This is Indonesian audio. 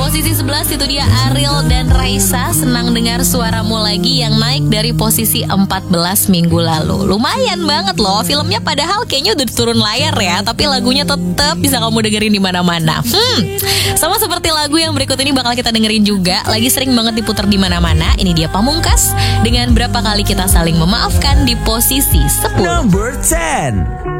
Posisi 11 itu dia Ariel dan Raisa, Senang Dengar Suaramu Lagi, yang naik dari posisi 14 minggu lalu. Lumayan banget loh, filmnya padahal kayaknya udah turun layar ya, tapi lagunya tetap bisa kamu dengerin di mana-mana. Sama seperti lagu yang berikut ini bakal kita dengerin juga, lagi sering banget diputar di mana-mana. Ini dia Pamungkas dengan Berapa Kali Kita Saling Memaafkan di posisi 10. Number 10.